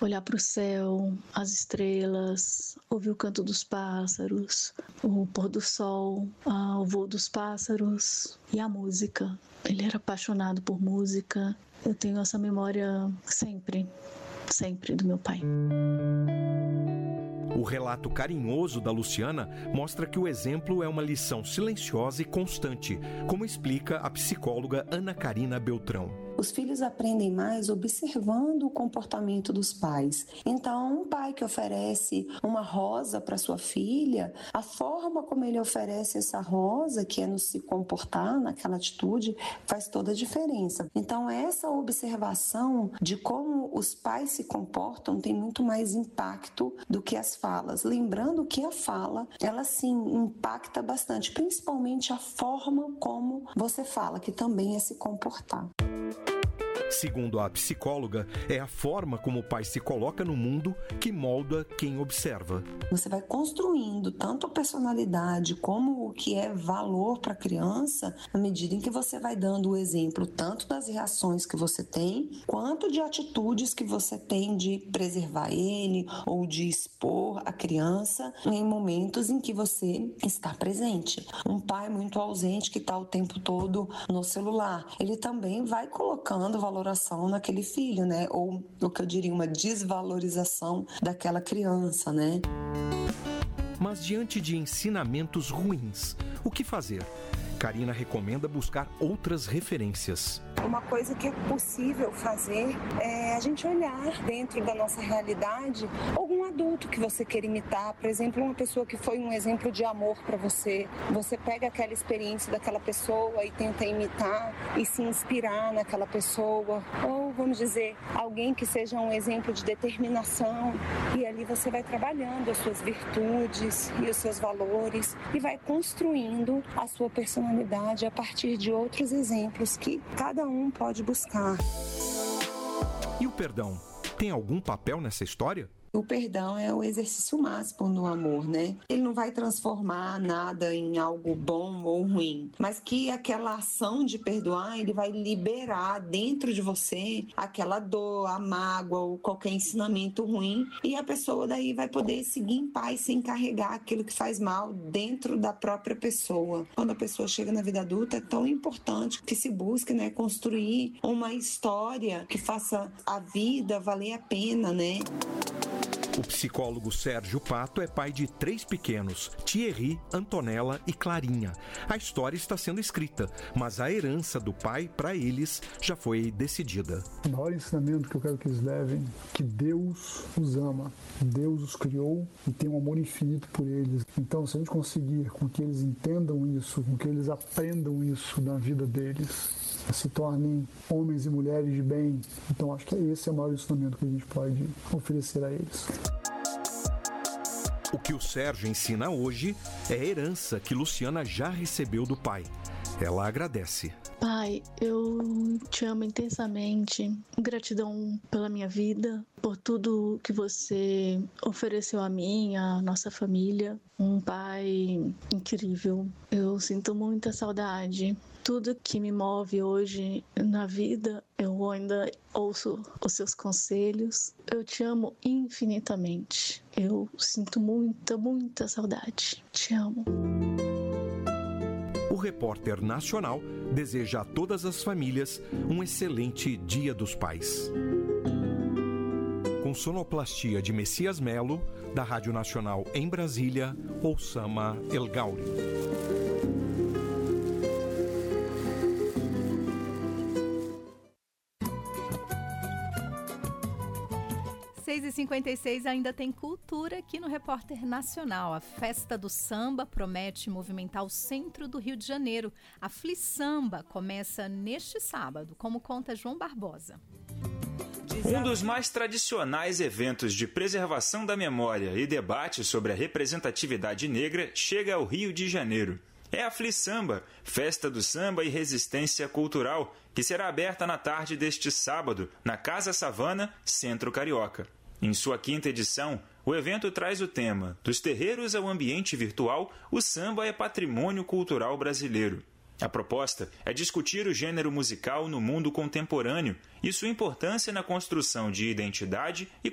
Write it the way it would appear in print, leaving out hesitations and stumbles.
olhar para o céu, as estrelas, ouvir o canto dos pássaros, o pôr do sol, o voo dos pássaros e a música. Ele era apaixonado por música. Eu tenho essa memória sempre do meu pai. O relato carinhoso da Luciana mostra que o exemplo é uma lição silenciosa e constante, como explica a psicóloga Ana Karina Beltrão. Os filhos aprendem mais observando o comportamento dos pais. Então, um pai que oferece uma rosa para sua filha, a forma como ele oferece essa rosa, que é no se comportar, naquela atitude, faz toda a diferença. Então, essa observação de como os pais se comportam tem muito mais impacto do que as falas. Lembrando que a fala, ela sim impacta bastante, principalmente a forma como você fala, que também é se comportar. Segundo a psicóloga, é a forma como o pai se coloca no mundo que molda quem observa. Você vai construindo tanto a personalidade como o que é valor para a criança à medida em que você vai dando o exemplo tanto das reações que você tem, quanto de atitudes que você tem de preservar ele ou de expor a criança em momentos em que você está presente. Um pai muito ausente que está o tempo todo no celular, ele também vai colocando valoração naquele filho, né? Ou o que eu diria, uma desvalorização daquela criança, né? Mas diante de ensinamentos ruins, o que fazer? Karina recomenda buscar outras referências. Uma coisa que é possível fazer é a gente olhar dentro da nossa realidade algum adulto que você quer imitar, por exemplo, uma pessoa que foi um exemplo de amor para você. Você pega aquela experiência daquela pessoa e tenta imitar e se inspirar naquela pessoa. Ou, vamos dizer, alguém que seja um exemplo de determinação, e ali você vai trabalhando as suas virtudes e os seus valores e vai construindo a sua personalidade a partir de outros exemplos que cada um pode buscar. E o perdão tem algum papel nessa história? O perdão é o exercício máximo no amor, né? Ele não vai transformar nada em algo bom ou ruim, mas que aquela ação de perdoar, ele vai liberar dentro de você aquela dor, a mágoa ou qualquer ensinamento ruim, e a pessoa daí vai poder seguir em paz sem carregar aquilo que faz mal dentro da própria pessoa. Quando a pessoa chega na vida adulta, é tão importante que se busque, né, construir uma história que faça a vida valer a pena, né? O psicólogo Sérgio Pato é pai de 3 pequenos, Thierry, Antonella e Clarinha. A história está sendo escrita, mas a herança do pai para eles já foi decidida. O maior ensinamento que eu quero que eles levem é que Deus os ama, Deus os criou e tem um amor infinito por eles. Então, se a gente conseguir com que eles entendam isso, com que eles aprendam isso na vida deles, se tornem homens e mulheres de bem. Então acho que esse é o maior ensinamento que a gente pode oferecer a eles. O que o Sérgio ensina hoje é a herança que Luciana já recebeu do pai. Ela agradece. Pai, eu te amo intensamente. Gratidão pela minha vida, por tudo que você ofereceu a mim, a nossa família. Um pai incrível. Eu sinto muita saudade. Tudo que me move hoje na vida, eu ainda ouço os seus conselhos. Eu te amo infinitamente. Eu sinto muita saudade. Te amo. O Repórter Nacional deseja a todas as famílias um excelente Dia dos Pais. Com sonoplastia de Messias Melo, da Rádio Nacional em Brasília, Oussama El Gauri. 6h56 ainda tem cultura aqui no Repórter Nacional. A Festa do Samba promete movimentar o centro do Rio de Janeiro. A Fli-Samba começa neste sábado, como conta João Barbosa. Um dos mais tradicionais eventos de preservação da memória e debate sobre a representatividade negra chega ao Rio de Janeiro. É a Fli-Samba, Festa do Samba e Resistência Cultural, que será aberta na tarde deste sábado, na Casa Savana, Centro Carioca. Em sua 5ª edição, o evento traz o tema "Dos terreiros ao ambiente virtual, o samba é patrimônio cultural brasileiro". A proposta é discutir o gênero musical no mundo contemporâneo e sua importância na construção de identidade e